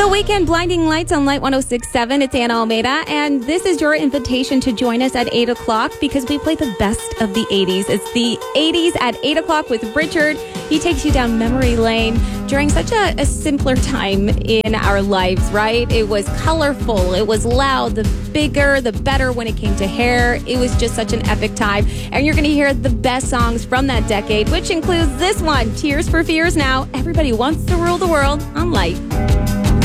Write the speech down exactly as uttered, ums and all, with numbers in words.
The Weekend Blinding Lights on Light one oh six point seven. It's Anna Almeida, and this is your invitation to join us at eight o'clock because we play the best of the eighties. It's the eighties at eight o'clock with Richard. He takes you down memory lane during such a, a simpler time in our lives, right? It was colorful. It was loud. The bigger, the better when it came to hair. It was just such an epic time. And you're going to hear the best songs from that decade, which includes this one, Tears for Fears Now. Everybody wants to rule the world on Light.